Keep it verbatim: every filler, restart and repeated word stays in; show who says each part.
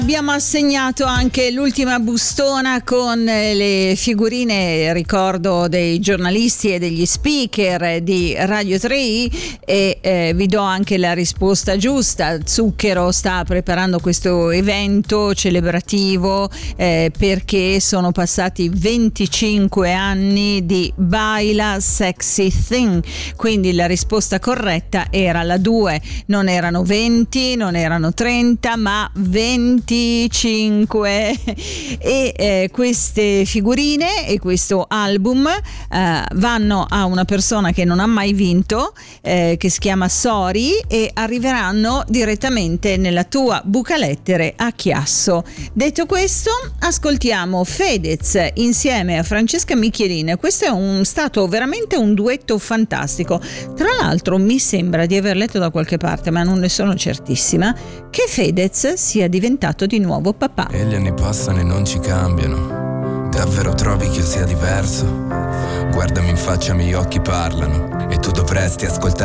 Speaker 1: Abbiamo assegnato anche l'ultima bustona con le figurine, ricordo, dei giornalisti e degli speaker di Radio tre i e eh, vi do anche la risposta giusta. Zucchero sta preparando questo evento celebrativo eh, perché sono passati venticinque anni di Baila Sexy Thing, quindi la risposta corretta era la due, non erano venti, non erano trenta, ma venticinque. E eh, queste figurine e questo album eh, vanno a una persona che non ha mai vinto, eh, che si chiama Sori, e arriveranno direttamente nella tua buca lettere a Chiasso. Detto questo, ascoltiamo Fedez insieme a Francesca Michelin. Questo è un stato veramente un duetto fantastico. Tra l'altro mi sembra di aver letto da qualche parte, ma non ne sono certissima, che Fedez sia diventato di nuovo papà.
Speaker 2: E gli anni passano e non ci cambiano. Davvero trovi che io sia diverso? Guardami in faccia, i miei occhi parlano e tu dovresti ascoltare